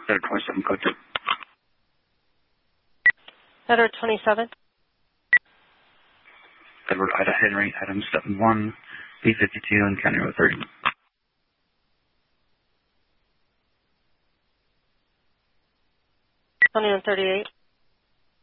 Edward 27, code 2. Edward 27. Edward Ida Henry, Adam 71, B52, and County Road 30. County Road 38.